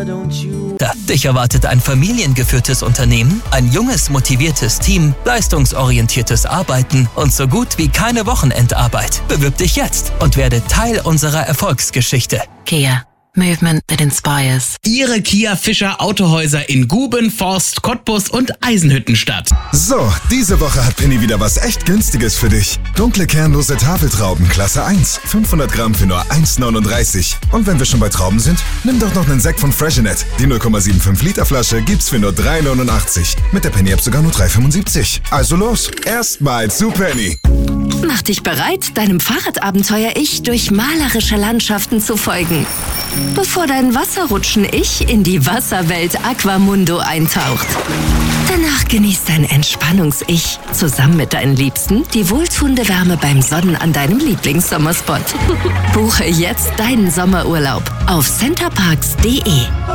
Dich erwartet ein familiengeführtes Unternehmen, ein junges, motiviertes Team, leistungsorientiertes Arbeiten und so gut wie keine Wochenendarbeit. Bewirb dich jetzt und werde Teil unserer Erfolgsgeschichte. Kia. Movement that inspires. Ihre Kia Fischer Autohäuser in Guben, Forst, Cottbus und Eisenhüttenstadt. So, diese Woche hat Penny wieder was echt Günstiges für dich. Dunkle kernlose Tafeltrauben Klasse 1, 500 Gramm für nur 1,39. Und wenn wir schon bei Trauben sind, nimm doch noch einen Sekt von Freshenet. Die 0,75 Liter Flasche gibt's für nur 3,89. Mit der Penny App sogar nur 3,75. Also los, erstmal zu Penny. Mach dich bereit, deinem Fahrradabenteuer-Ich durch malerische Landschaften zu folgen. Bevor dein Wasserrutschen-Ich in die Wasserwelt Aquamundo eintaucht. Danach genießt dein Entspannungs-Ich zusammen mit deinen Liebsten die wohltuende Wärme beim Sonnen an deinem Lieblingssommerspot. Buche jetzt deinen Sommerurlaub auf centerparks.de.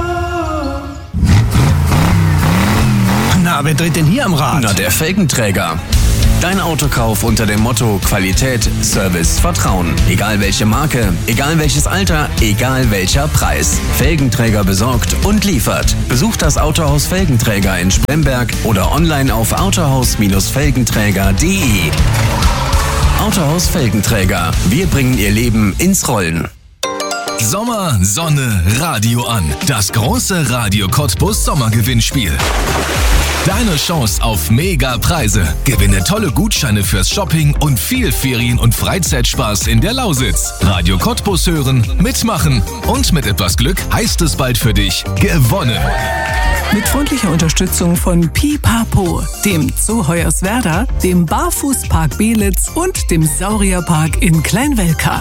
Na, wer dreht denn hier am Rad? Na, der Felgenträger. Dein Autokauf unter dem Motto Qualität, Service, Vertrauen. Egal welche Marke, egal welches Alter, egal welcher Preis. Felgenträger besorgt und liefert. Besucht das Autohaus Felgenträger in Spremberg oder online auf autohaus-felgenträger.de. Autohaus Felgenträger. Wir bringen Ihr Leben ins Rollen. Sommer, Sonne, Radio an. Das große Radio Cottbus Sommergewinnspiel. Deine Chance auf Mega-Preise. Gewinne tolle Gutscheine fürs Shopping und viel Ferien- und Freizeitspaß in der Lausitz. Radio Cottbus hören, mitmachen und mit etwas Glück heißt es bald für dich gewonnen. Mit freundlicher Unterstützung von Pipapo, dem Zoo Hoyerswerda, dem Barfußpark Belitz und dem Saurierpark in Kleinwelka.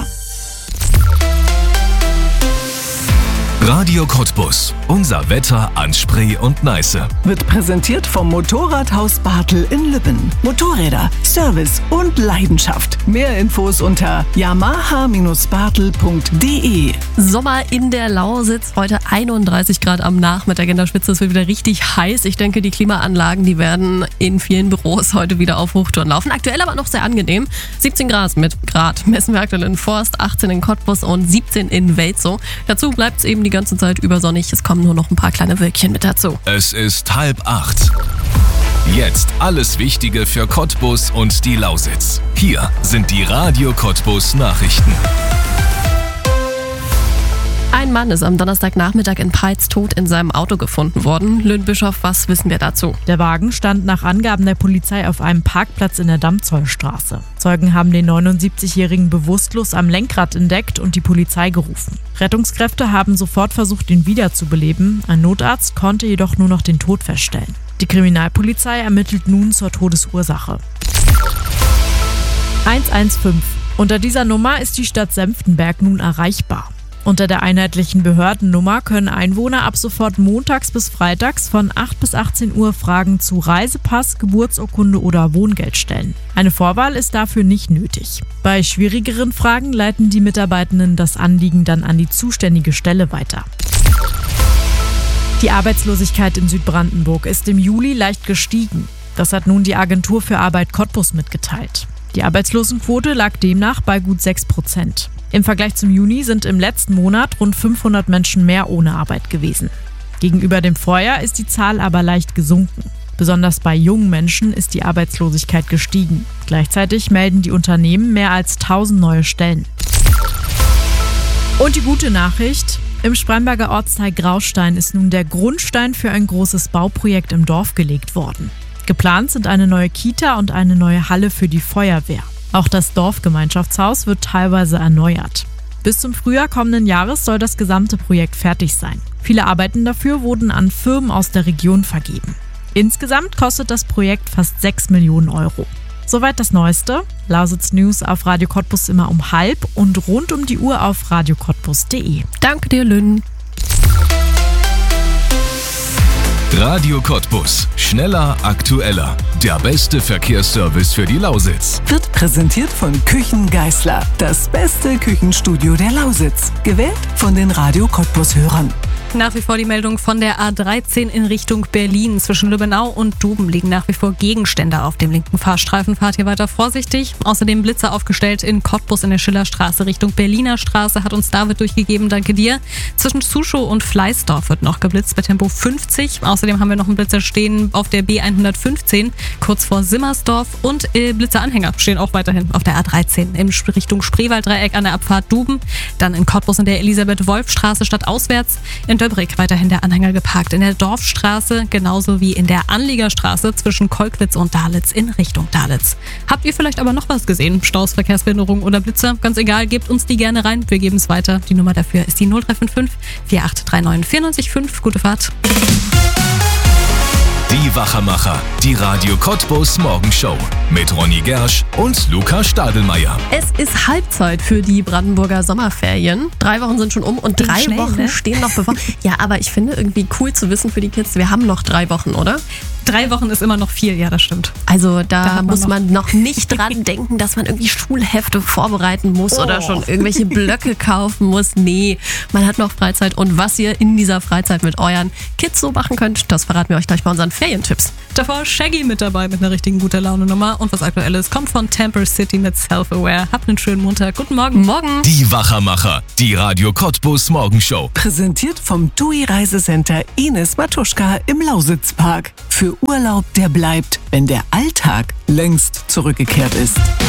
Radio Cottbus. Unser Wetter an Spree und Neiße. Wird präsentiert vom Motorradhaus Bartel in Lübben. Motorräder, Service und Leidenschaft. Mehr Infos unter yamaha-bartel.de. Sommer in der Lausitz. Heute 31 Grad am Nachmittag in der Spitze. Es wird wieder richtig heiß. Ich denke, die Klimaanlagen, die werden in vielen Büros heute wieder auf Hochtouren laufen. Aktuell aber noch sehr angenehm. 17 Grad messen wir aktuell in Forst, 18 in Cottbus und 17 in Welzow. Dazu bleibt es eben die ganze Zeit über sonnig. Es kommen nur noch ein paar kleine Wölkchen mit dazu. Es ist 7:30. Jetzt alles Wichtige für Cottbus und die Lausitz. Hier sind die Radio Cottbus Nachrichten. Ein Mann ist am Donnerstagnachmittag in Peitz tot in seinem Auto gefunden worden. Lynn Bischof, was wissen wir dazu? Der Wagen stand nach Angaben der Polizei auf einem Parkplatz in der Dammzollstraße. Zeugen haben den 79-Jährigen bewusstlos am Lenkrad entdeckt und die Polizei gerufen. Rettungskräfte haben sofort versucht, ihn wiederzubeleben. Ein Notarzt konnte jedoch nur noch den Tod feststellen. Die Kriminalpolizei ermittelt nun zur Todesursache. 115. Unter dieser Nummer ist die Stadt Senftenberg nun erreichbar. Unter der einheitlichen Behördennummer können Einwohner ab sofort montags bis freitags von 8 bis 18 Uhr Fragen zu Reisepass, Geburtsurkunde oder Wohngeld stellen. Eine Vorwahl ist dafür nicht nötig. Bei schwierigeren Fragen leiten die Mitarbeitenden das Anliegen dann an die zuständige Stelle weiter. Die Arbeitslosigkeit in Südbrandenburg ist im Juli leicht gestiegen. Das hat nun die Agentur für Arbeit Cottbus mitgeteilt. Die Arbeitslosenquote lag demnach bei gut 6%. Im Vergleich zum Juni sind im letzten Monat rund 500 Menschen mehr ohne Arbeit gewesen. Gegenüber dem Vorjahr ist die Zahl aber leicht gesunken. Besonders bei jungen Menschen ist die Arbeitslosigkeit gestiegen. Gleichzeitig melden die Unternehmen mehr als 1000 neue Stellen. Und die gute Nachricht: Im Spremberger Ortsteil Graustein ist nun der Grundstein für ein großes Bauprojekt im Dorf gelegt worden. Geplant sind eine neue Kita und eine neue Halle für die Feuerwehr. Auch das Dorfgemeinschaftshaus wird teilweise erneuert. Bis zum Frühjahr kommenden Jahres soll das gesamte Projekt fertig sein. Viele Arbeiten dafür wurden an Firmen aus der Region vergeben. Insgesamt kostet das Projekt fast 6 Millionen Euro. Soweit das Neueste. Lausitz News auf Radio Cottbus immer um 12:30 und rund um die Uhr auf radiocottbus.de. Danke dir, Lynn. Radio Cottbus. Schneller, aktueller. Der beste Verkehrsservice für die Lausitz. Wird präsentiert von Küchen Geißler. Das beste Küchenstudio der Lausitz. Gewählt von den Radio Cottbus-Hörern. Nach wie vor die Meldung von der A13 in Richtung Berlin. Zwischen Lübbenau und Duben liegen nach wie vor Gegenstände auf dem linken Fahrstreifen. Fahrt hier weiter vorsichtig. Außerdem Blitzer aufgestellt in Cottbus in der Schillerstraße Richtung Berliner Straße. Hat uns David durchgegeben, danke dir. Zwischen Zuschow und Fleißdorf wird noch geblitzt bei Tempo 50. Außerdem haben wir noch einen Blitzer stehen auf der B115 kurz vor Simmersdorf. Und Blitzeranhänger stehen auch weiterhin auf der A13 in Richtung Spreewalddreieck an der Abfahrt Duben. Dann in Cottbus in der Elisabeth-Wolf-Straße stadtauswärts. In Döbrig weiterhin der Anhänger geparkt in der Dorfstraße, genauso wie in der Anliegerstraße zwischen Kolkwitz und Dalitz in Richtung Dalitz. Habt ihr vielleicht aber noch was gesehen? Staus, Verkehrsbehinderung oder Blitzer? Ganz egal, gebt uns die gerne rein. Wir geben es weiter. Die Nummer dafür ist die 0355 4839 94,5. Gute Fahrt. Die Wachermacher, die Radio Cottbus Morgenshow mit Ronny Gersch und Luca Stadelmeier. Es ist Halbzeit für die Brandenburger Sommerferien. 3 Wochen sind schon um und 3 Wochen stehen noch bevor. Ja, aber ich finde irgendwie cool zu wissen für die Kids, wir haben noch 3 Wochen, oder? 3 Wochen ist immer noch viel, ja, das stimmt. Also da muss man noch nicht dran denken, dass man irgendwie Schulhefte vorbereiten muss oder schon irgendwelche Blöcke kaufen muss. Nee, man hat noch Freizeit und was ihr in dieser Freizeit mit euren Kids so machen könnt, das verraten wir euch gleich bei unseren Ferientipps. Davor Shaggy mit dabei mit einer richtigen gute Laune-Nummer und was Aktuelles kommt von Temper City mit Self-Aware. Habt einen schönen Montag. Guten Morgen. Morgen. Die Wachermacher, die Radio Cottbus Morgenshow. Präsentiert vom TUI Reisecenter Ines Matuschka im Lausitzpark. Für Urlaub, der bleibt, wenn der Alltag längst zurückgekehrt ist.